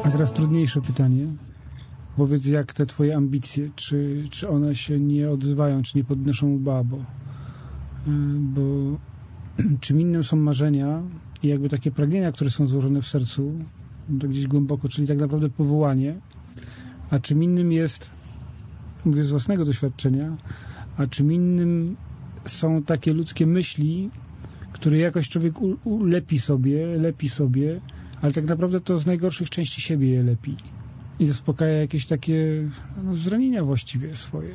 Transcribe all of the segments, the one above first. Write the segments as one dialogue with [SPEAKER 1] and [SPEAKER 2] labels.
[SPEAKER 1] A teraz trudniejsze pytanie. Powiedz, jak te twoje ambicje, czy one się nie odzywają, czy nie podnoszą łba, bo czym innym są marzenia i jakby takie pragnienia, które są złożone w sercu, to gdzieś głęboko, czyli tak naprawdę powołanie, a czym innym jest, mówię z własnego doświadczenia, a czym innym są takie ludzkie myśli, które jakoś człowiek lepi sobie, ale tak naprawdę to z najgorszych części siebie je lepi i zaspokaja jakieś takie zranienia właściwie swoje.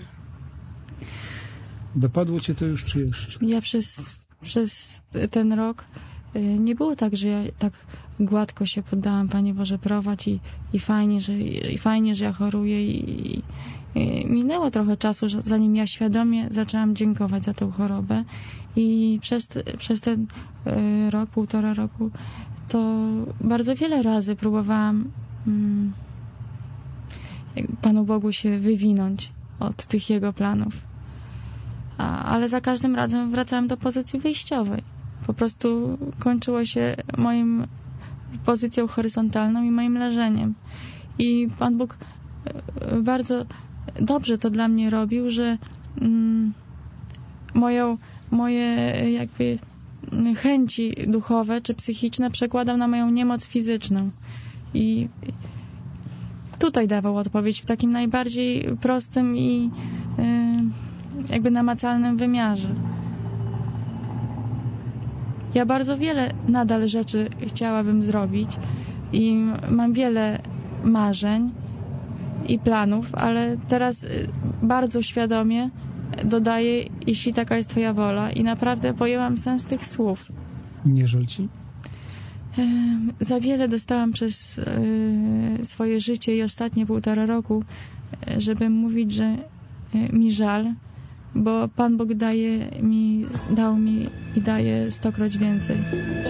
[SPEAKER 1] Dopadło cię to już, czy jeszcze?
[SPEAKER 2] Ja przez ten rok nie było tak, że ja tak gładko się poddałam, Panie Boże, prowadź i fajnie, że ja choruję i minęło trochę czasu, zanim ja świadomie zaczęłam dziękować za tę chorobę i przez ten rok, 1,5 roku to bardzo wiele razy próbowałam Panu Bogu się wywinąć od tych Jego planów. Ale za każdym razem wracałam do pozycji wyjściowej. Po prostu kończyło się moją pozycją horyzontalną i moim leżeniem. I Pan Bóg bardzo dobrze to dla mnie robił, że moje jakby chęci duchowe czy psychiczne przekładał na moją niemoc fizyczną. I tutaj dawał odpowiedź w takim najbardziej prostym i jakby namacalnym wymiarze. Ja bardzo wiele nadal rzeczy chciałabym zrobić i mam wiele marzeń i planów, ale teraz bardzo świadomie dodaję, jeśli taka jest Twoja wola, i naprawdę pojęłam sens tych słów.
[SPEAKER 1] Nie żal ci?
[SPEAKER 2] Za wiele dostałam przez swoje życie i ostatnie 1,5 roku, żeby mówić, że mi żal, bo Pan Bóg dał mi i daje 100-kroć więcej.